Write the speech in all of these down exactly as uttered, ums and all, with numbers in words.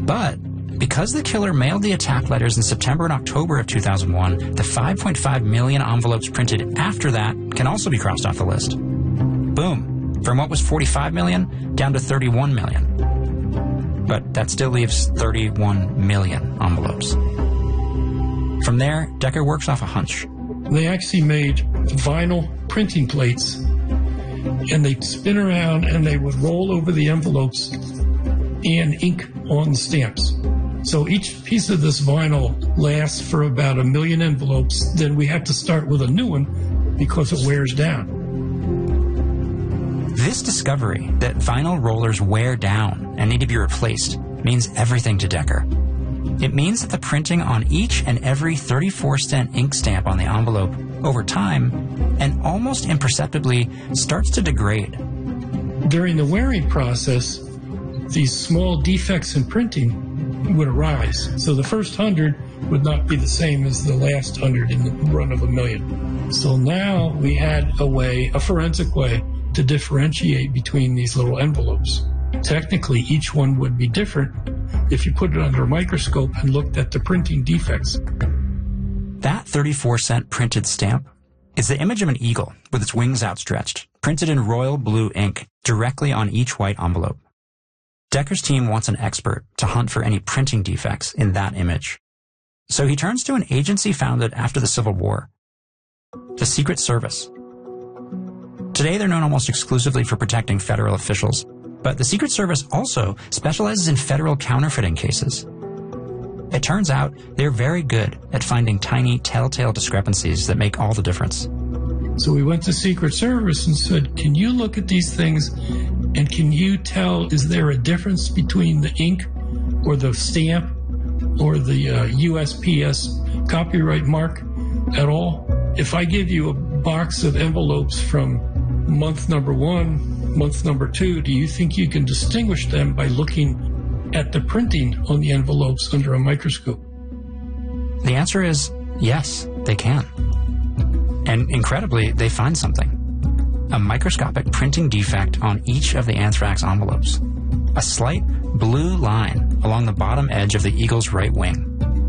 But because the killer mailed the attack letters in September and October of two thousand one, the five point five million envelopes printed after that can also be crossed off the list. Boom. From what was forty-five million down to thirty-one million. But that still leaves thirty-one million envelopes. From there, Decker works off a hunch. They actually made vinyl printing plates, and they'd spin around and they would roll over the envelopes and ink on the stamps. So each piece of this vinyl lasts for about a million envelopes. Then we have to start with a new one because it wears down. This discovery that vinyl rollers wear down and need to be replaced means everything to Decker. It means that the printing on each and every thirty-four cent ink stamp on the envelope over time and almost imperceptibly starts to degrade. During the wearing process, these small defects in printing would arise. So the first hundred would not be the same as the last hundred in the run of a million. So now we had a way, a forensic way, to differentiate between these little envelopes. Technically, each one would be different if you put it under a microscope and looked at the printing defects. That thirty-four cent printed stamp is the image of an eagle with its wings outstretched, printed in royal blue ink directly on each white envelope. Decker's team wants an expert to hunt for any printing defects in that image. So he turns to an agency founded after the Civil War, the Secret Service. Today they're known almost exclusively for protecting federal officials, but the Secret Service also specializes in federal counterfeiting cases. It turns out they're very good at finding tiny telltale discrepancies that make all the difference. So we went to Secret Service and said, can you look at these things and can you tell, is there a difference between the ink or the stamp or the uh, U S P S copyright mark at all? If I give you a box of envelopes from month number one, month number two, do you think you can distinguish them by looking at the printing on the envelopes under a microscope? The answer is yes, they can. And incredibly, they find something. A microscopic printing defect on each of the anthrax envelopes. A slight blue line along the bottom edge of the eagle's right wing.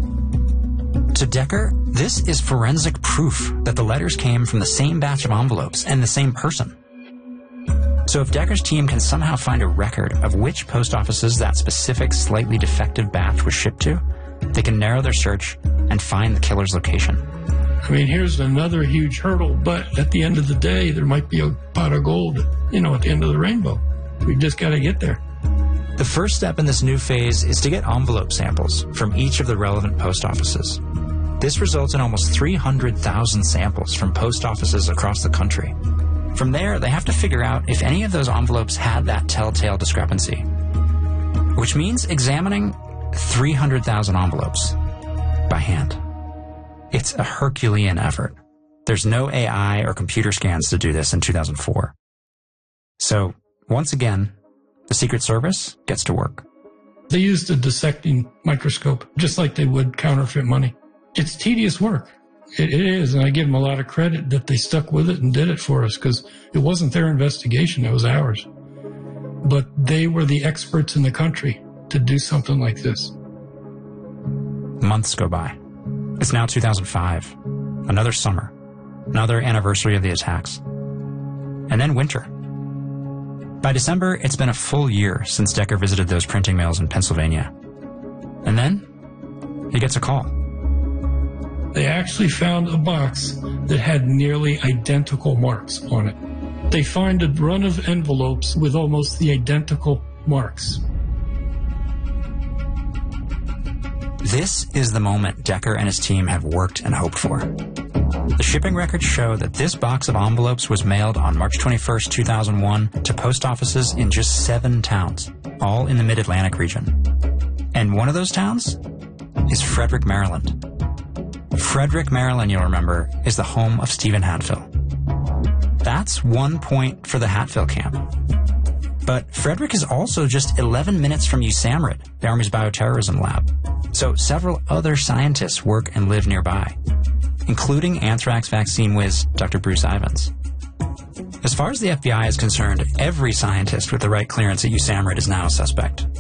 To Decker, this is forensic proof that the letters came from the same batch of envelopes and the same person. So if Decker's team can somehow find a record of which post offices that specific slightly defective batch was shipped to, they can narrow their search and find the killer's location. I mean, here's another huge hurdle, but at the end of the day, there might be a pot of gold, you know, at the end of the rainbow. We've just got to get there. The first step in this new phase is to get envelope samples from each of the relevant post offices. This results in almost three hundred thousand samples from post offices across the country. From there, they have to figure out if any of those envelopes had that telltale discrepancy, which means examining three hundred thousand envelopes by hand. It's a Herculean effort. There's no A I or computer scans to do this in two thousand four. So, once again, the Secret Service gets to work. They used a dissecting microscope, just like they would counterfeit money. It's tedious work. It, it is, and I give them a lot of credit that they stuck with it and did it for us, because it wasn't their investigation, it was ours. But they were the experts in the country to do something like this. Months go by. It's now two thousand five. Another summer. Another anniversary of the attacks. And then winter. By December, it's been a full year since Decker visited those printing mills in Pennsylvania. And then, he gets a call. They actually found a box that had nearly identical marks on it. They find a run of envelopes with almost the identical marks. This is the moment Decker and his team have worked and hoped for. The shipping records show that this box of envelopes was mailed on March twenty-first, two thousand one to post offices in just seven towns, all in the Mid-Atlantic region. And one of those towns is Frederick, Maryland. Frederick, Maryland, you'll remember, is the home of Stephen Hatfill. That's one point for the Hatfill camp. But Frederick is also just eleven minutes from USAMRIID, the Army's bioterrorism lab. So several other scientists work and live nearby, including anthrax vaccine whiz Doctor Bruce Ivins. As far as the F B I is concerned, every scientist with the right clearance at USAMRIID is now a suspect.